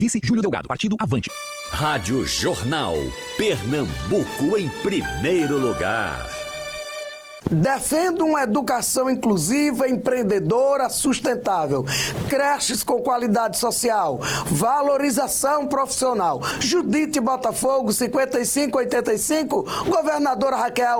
Vice Júlio Delgado, Partido Avante. Rádio Jornal. Pernambuco em primeiro lugar. Defendo uma educação inclusiva, empreendedora, sustentável, creches com qualidade social, valorização profissional. Judite Botafogo, 5585, governadora Raquel.